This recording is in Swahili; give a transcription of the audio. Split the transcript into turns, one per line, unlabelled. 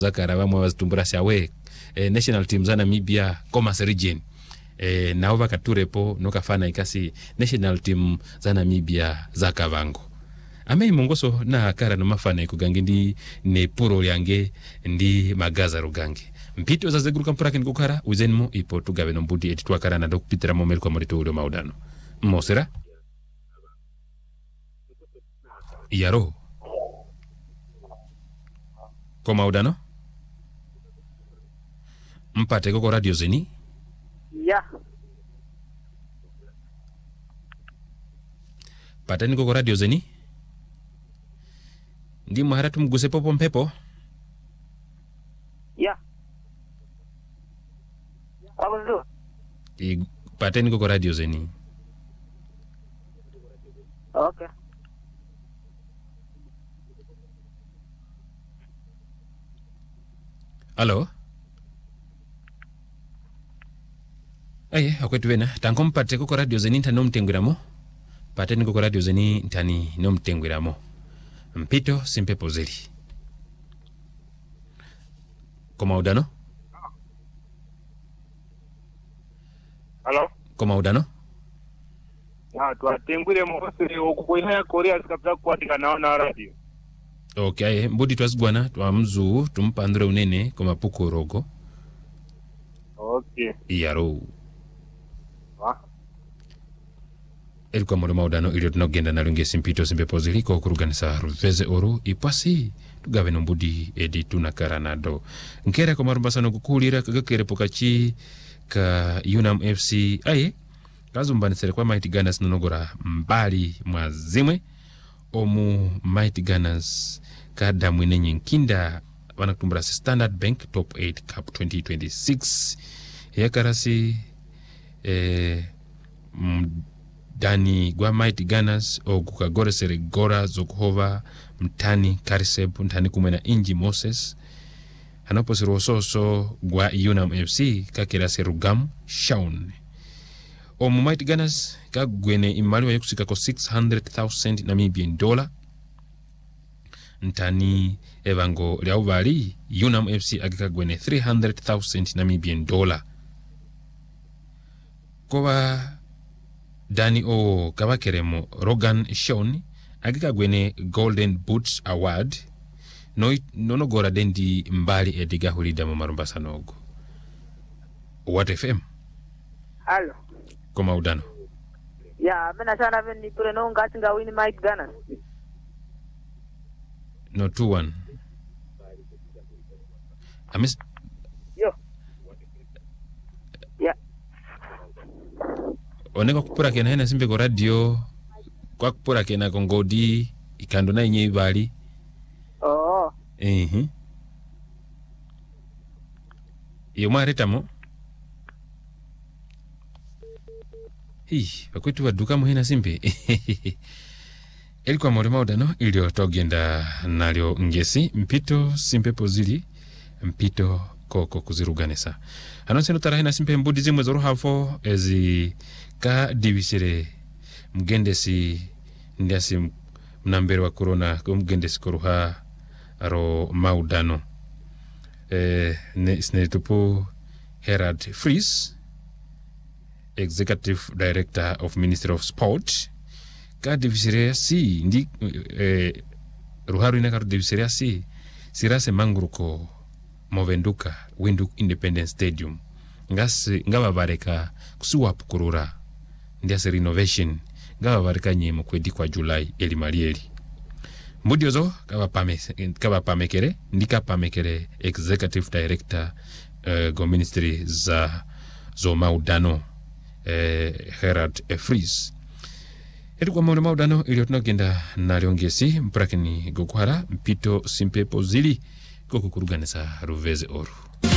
zakara bamwe bazitumbura syawe national team za Namibia Commerce region na ova katurepo nokafana ikasi national team za Namibia za Kavango ame mongoso na kara no mafana ikugange ndi ne puro lyange ndi magaza rugange mpito za zegruka mpurake ngukara uzenmo ipo tugabe no mbudi etitwa kara na dokupitira momeri kwa morito ule maudano mosera yaro kwa maudano mpate koko radio zeni
ya
patani koko radio zeni ndi mharatu mguse popo mpepo
ya wabuzu
patani koko radio zeni
okay
Hello. Aye, akwetu wena. Tanko mpate koko radio zeni nta no mtengwiramo. Pateni koko radio zeni ntani no mtengwiramo. Mpito simpepo zeli. Koma udano?
Hello.
Koma udano?
Ya, twatengwire mose okukwina ya Korea sikapita kwatika na radio.
Okay, mbudi twazigwana twamzu tumpandure unene koma puko rogo.
Okay.
Yaro.
Elikuwa
mwere maudano ilio tunogenda na lunge simpito simpepo zeli kwa kuruganisa ruveze oru ipwasi tugawe nombudi edi tunakaranado. Nkere kwa marumbasano kukulira kagakere pokachi ka UNAM FC aye kazumbanisere kwa Mighty Gunners nonogora mbali mwazimwe omu Mighty Gunners kada mwenenye nkinda wanakutumbura Standard Bank Top 8 Cup 2026 yakarasi dani gwa Mighty Gunners ogukagore sere gora zokuhova mtani Kariseb mtani kumwena Inji Moses hanapo sirososo gwa UNAM FC kakira serugam Shaun omu Mighty Gunners kagwene imaliwa yakusika ko 600,000 Namibian dollar ntani evango liaubali UNAM FC agikagwene 300,000 Namibian dollar kowa dani o kabakeremo Rogan Shaun agikagwene Golden Boots Award nono gora dendi mbali ediga hulida mamarumba sanogo What FM
Hello.
Koma udano
Ya mena sana veni pure no ngati nga win Mighty Gunners
no 2-1 amis
yo ya
oneka kupura kena hena simbe ko radio kwa kupura kena kongodi ikando na inye ibali
oh
iyo mwaretamo bakwetu baduka muhina simbe elikuwa mwere maudano ilio togenda nalio ngesi mpito simpe pozili mpito koko kuziruganisa anonseno tarahina simpe mbudi zimwe zoru hafo ezi ka divisire mgendesi ndiasi mnambere wa corona mgendesi koruha ro maudano ne tupo Herald Fries Executive Director of Ministry of Sport ka diviseria si ndi ruharu ina ka diviseria si sirase mangruko movenduka Windhoek Independence Stadium ngaba bareka kusuwa pukurura ndiase renovation ngaba bareka nyemo kwedi kwa July elimalieli mbudiozo kaba pamekere ndika pamekere Executive Director go Ministry za zo maudano Herald Fries elikuwa mwere maudano ilio tunagenda naliongesi mprakeni gokuhara mpito simpe pozili kokukuruganisa ruveze oru